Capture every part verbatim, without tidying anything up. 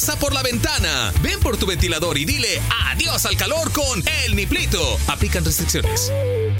pasa por la ventana. Ven por tu ventilador y dile adiós al calor con El Niplito. Aplican restricciones.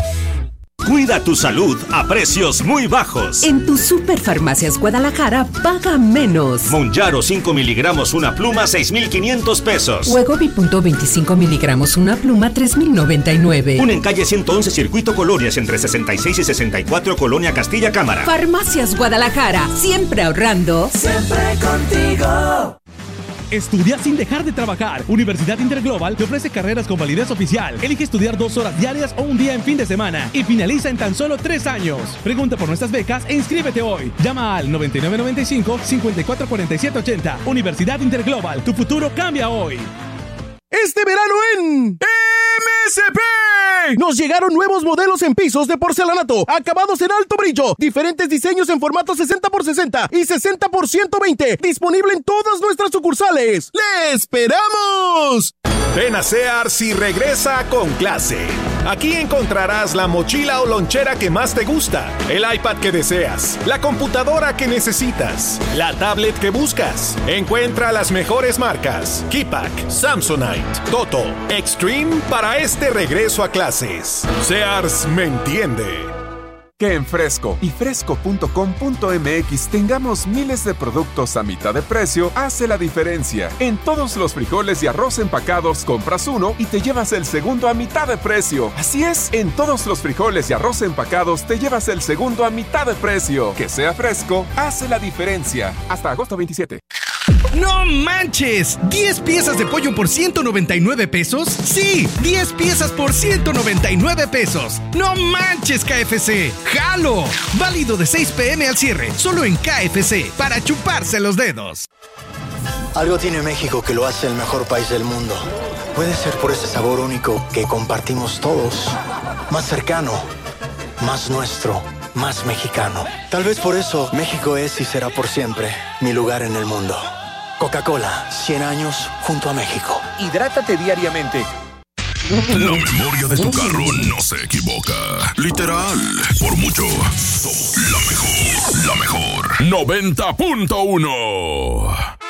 Cuida tu salud a precios muy bajos. En tu Superfarmacias Guadalajara, paga menos. Monjaro cinco miligramos una pluma, seis mil quinientos pesos. Wegovy punto veinticinco miligramos una pluma, tres mil noventa y nueve. Un en calle ciento once, Circuito Colonias, entre sesenta y seis y sesenta y cuatro, Colonia Castilla Cámara. Farmacias Guadalajara, siempre ahorrando. Siempre contigo. Estudia sin dejar de trabajar. Universidad Interglobal te ofrece carreras con validez oficial. Elige estudiar dos horas diarias o un día en fin de semana y finaliza en tan solo tres años. Pregunta por nuestras becas e inscríbete hoy. Llama al noventa y nueve noventa y cinco, cincuenta y cuatro cuarenta y siete ochenta. Universidad Interglobal, tu futuro cambia hoy. Este verano en M S P nos llegaron nuevos modelos en pisos de porcelanato, acabados en alto brillo, diferentes diseños en formato sesenta por sesenta y sesenta por ciento veinte, disponible en todas nuestras sucursales. ¡Le esperamos! Ven a Sears y regresa con clase. Aquí encontrarás la mochila o lonchera que más te gusta, el iPad que deseas, la computadora que necesitas, la tablet que buscas. Encuentra las mejores marcas: Keypack, Samsonite, Toto, Extreme para este regreso a clases. Sears me entiende. Que en Fresco y fresco punto com punto m x tengamos miles de productos a mitad de precio hace la diferencia. En todos los frijoles y arroz empacados compras uno y te llevas el segundo a mitad de precio. Así es, en todos los frijoles y arroz empacados te llevas el segundo a mitad de precio. Que sea Fresco hace la diferencia. Hasta agosto veintisiete. ¡No manches! ¿diez piezas de pollo por ciento noventa y nueve pesos? ¡Sí! ¡diez piezas por ciento noventa y nueve pesos! ¡No manches, K F C! ¡Jalo! Válido de seis p m al cierre, solo en K F C, para chuparse los dedos. Algo tiene México que lo hace el mejor país del mundo. Puede ser por ese sabor único que compartimos todos. Más cercano, más nuestro, más mexicano. Tal vez por eso México es y será por siempre mi lugar en el mundo. Coca-Cola, cien años junto a México. Hidrátate diariamente. La memoria de tu carro no se equivoca. Literal, por mucho, somos la mejor, la mejor. noventa punto uno